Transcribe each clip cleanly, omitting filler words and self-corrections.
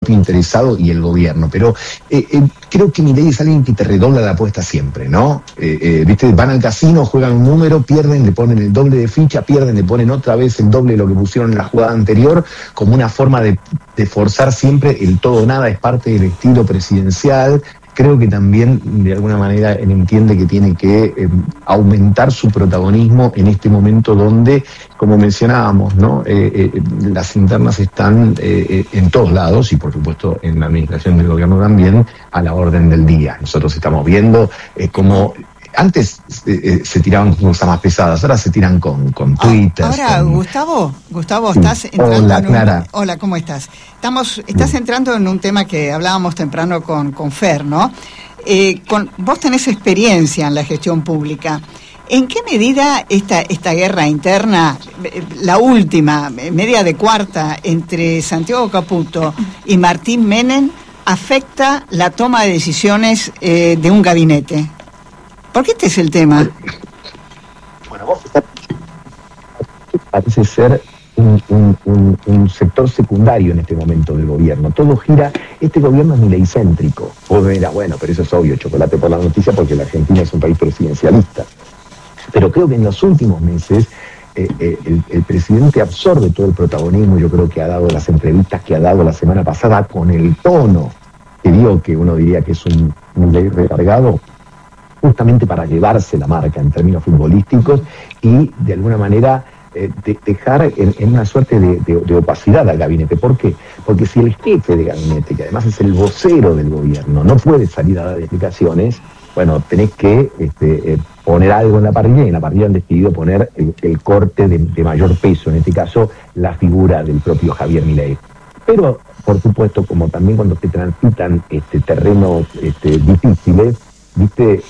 propio interesado y el gobierno. Pero creo que Milei es alguien que te redobla la apuesta siempre, ¿no? ¿Viste? Van al casino, juegan un número, pierden, le ponen el doble de ficha, pierden, le ponen otra vez el doble de lo que pusieron en la jugada anterior, como una forma de forzar siempre el todo o nada. Es parte del estilo presidencial. Creo que también, de alguna manera, él entiende que tiene que aumentar su protagonismo en este momento donde, como mencionábamos, ¿no? Las internas están en todos lados y, por supuesto, en la administración del gobierno también, a la orden del día. Nosotros estamos viendo cómo... Antes se tiraban cosas más pesadas, ahora se tiran con Twitter. Ahora, Gustavo, estás entrando Hola, Clara. Hola, ¿cómo estás? Estás entrando en un tema que hablábamos temprano con Fer, ¿no? Vos tenés experiencia en la gestión pública. ¿En qué medida esta guerra interna, la última, media de cuarta, entre Santiago Caputo y Martín Menem, afecta la toma de decisiones de un gabinete? Porque este es el tema. Bueno, vos parece ser un sector secundario en este momento del gobierno. Todo gira, este gobierno es mileicéntrico. Vos me dirás, bueno, pero eso es obvio, chocolate por la noticia, porque la Argentina es un país presidencialista. Pero creo que en los últimos meses el presidente absorbe todo el protagonismo. Yo creo que ha dado las entrevistas que ha dado la semana pasada con el tono que dio, que uno diría que es un Milei recargado, justamente para llevarse la marca en términos futbolísticos y de alguna manera dejar en una suerte de opacidad al gabinete. ¿Por qué? Porque si el jefe de gabinete, que además es el vocero del gobierno, no puede salir a dar explicaciones, bueno, tenés que poner algo en la parrilla, y en la parrilla han decidido poner el corte de mayor peso, en este caso la figura del propio Javier Milei. Pero, por supuesto, como también cuando se transitan terrenos difíciles, ¿viste?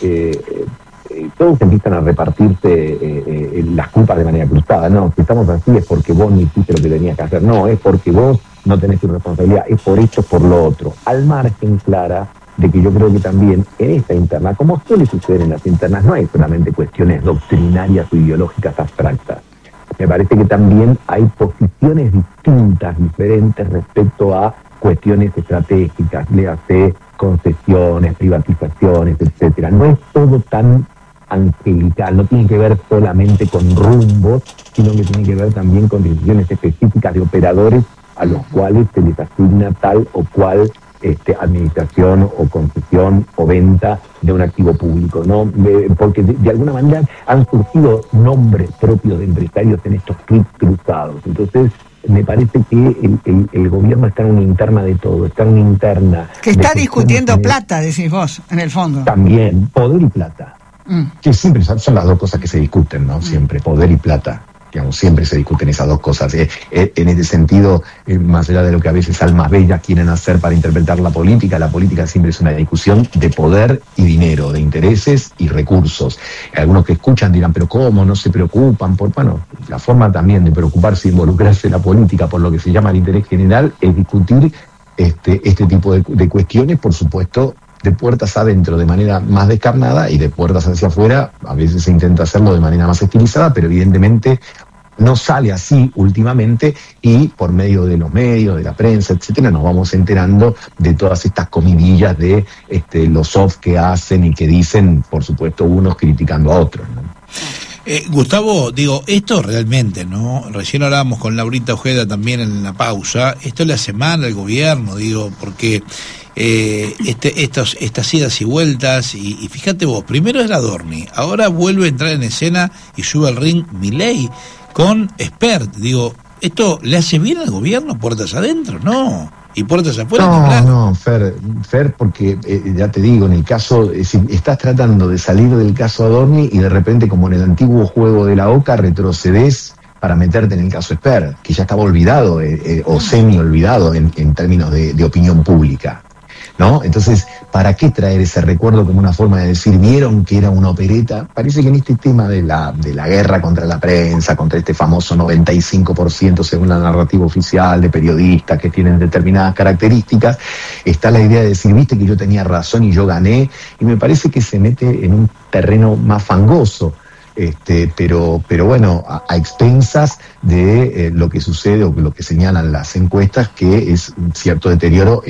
Todos empiezan a repartirse las culpas de manera cruzada. No, si estamos así es porque vos no hiciste lo que tenías que hacer. No, es porque vos no tenés tu responsabilidad, es por esto, por lo otro. Al margen, Clara, de que yo creo que también en esta interna, como suele suceder en las internas, no hay solamente cuestiones doctrinarias o ideológicas abstractas. Me parece que también hay posiciones distintas, diferentes respecto a cuestiones estratégicas, léase concesiones, privatizaciones, etcétera. No es todo tan angelical, no tiene que ver solamente con rumbos, sino que tiene que ver también con decisiones específicas de operadores a los cuales se les asigna tal o cual administración o concesión o venta de un activo público, ¿no? Porque de alguna manera han surgido nombres propios de empresarios en estos tweets cruzados. Entonces, me parece que el gobierno está en una interna de todo, está en una interna... Que está discutiendo plata, decís vos, en el fondo. También, poder y plata. Que siempre son las dos cosas que se discuten, ¿no? Siempre, poder y plata. Digamos, siempre se discuten esas dos cosas. En ese sentido, más allá de lo que a veces almas bellas quieren hacer para interpretar la política siempre es una discusión de poder y dinero, de intereses y recursos. Algunos que escuchan dirán, pero ¿cómo? No se preocupan por... Bueno, la forma también de preocuparse e involucrarse en la política por lo que se llama el interés general es discutir este tipo de cuestiones, por supuesto, de puertas adentro de manera más descarnada y de puertas hacia afuera. A veces se intenta hacerlo de manera más estilizada, pero evidentemente no sale así últimamente, y por medio de los medios, de la prensa, etcétera, nos vamos enterando de todas estas comidillas de los soft que hacen y que dicen, por supuesto, unos criticando a otros, ¿no? Gustavo, digo, esto realmente, ¿no? Recién hablábamos con Laurita Ojeda también en la pausa, esto le hace mal al gobierno, digo, porque estas idas y vueltas, y fíjate vos, primero era Adorni, ahora vuelve a entrar en escena y sube al ring Milei con Spert. Digo, ¿esto le hace bien al gobierno puertas adentro? No. ¿Y puertas afuera? No, Fer, porque ya te digo, en el caso, estás tratando de salir del caso Adorni y de repente, como en el antiguo juego de la Oca, retrocedes para meterte en el caso Spert, que ya estaba olvidado o semi-olvidado en términos de opinión pública, ¿no? Entonces, ¿para qué traer ese recuerdo como una forma de decir, vieron que era una opereta? Parece que en este tema de la guerra contra la prensa, contra este famoso 95% según la narrativa oficial de periodistas que tienen determinadas características, está la idea de decir, viste que yo tenía razón y yo gané, y me parece que se mete en un terreno más fangoso. Pero bueno, a expensas de lo que sucede o lo que señalan las encuestas, que es un cierto deterioro